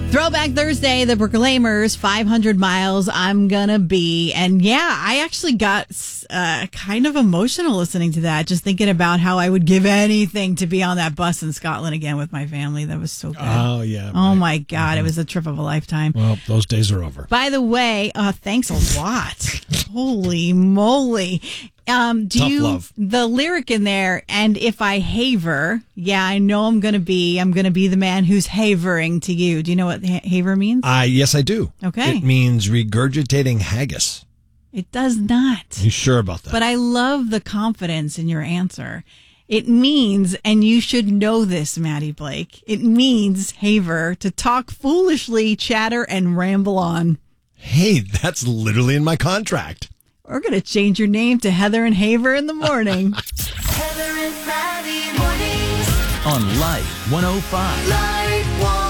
Throwback Thursday, the Proclaimers, 500 miles I'm gonna be. And yeah, I actually got kind of emotional listening to that, just thinking about how I would give anything to be on that bus in Scotland again with my family. That was so good. Oh, yeah. Oh, my God. It was a trip of a lifetime. Well, those days are over. By the way, thanks a lot. Holy moly. Love. The lyric in there, and if I haver, yeah, I know I'm going to be the man who's havering to you. Do you know what haver means? Yes, I do. Okay. It means regurgitating haggis. It does not. You sure about that? But I love the confidence in your answer. It means, and you should know this, Maddie Blake, it means, haver, to talk foolishly, chatter, and ramble on. Hey, that's literally in my contract. We're going to change your name to Heather and Haver in the morning. Heather and Maddie mornings On Light 105. Light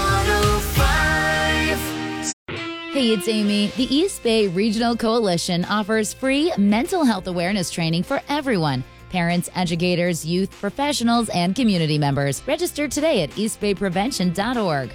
105. Hey, it's Amy. The East Bay Regional Coalition offers free mental health awareness training for everyone. Parents, educators, youth, professionals, and community members. Register today at eastbayprevention.org.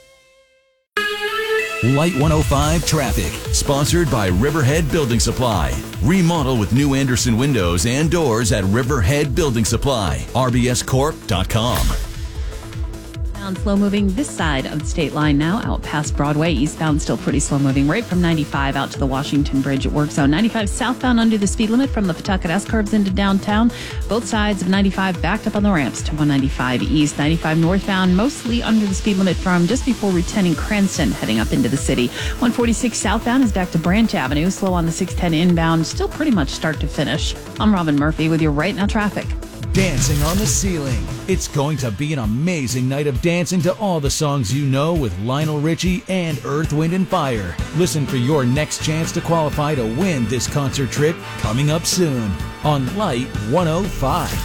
Light 105 traffic, sponsored by Riverhead Building Supply. Remodel with new Anderson windows and doors at Riverhead Building Supply. rbscorp.com. Slow moving this side of the state line now, out past Broadway. Eastbound still pretty slow moving, right from 95 out to the Washington Bridge at Work Zone. 95 southbound under the speed limit from the Pawtucket S-curves into downtown. Both sides of 95 backed up on the ramps to 195 east. 95 northbound mostly under the speed limit from just before Route 10 in Cranston heading up into the city. 146 southbound is back to Branch Avenue. Slow on the 610 inbound, still pretty much start to finish. I'm Robin Murphy with your Right Now traffic. Dancing on the Ceiling. It's going to be an amazing night of dancing to all the songs you know with Lionel Richie and Earth, Wind & Fire. Listen for your next chance to qualify to win this concert trip coming up soon on Light 105.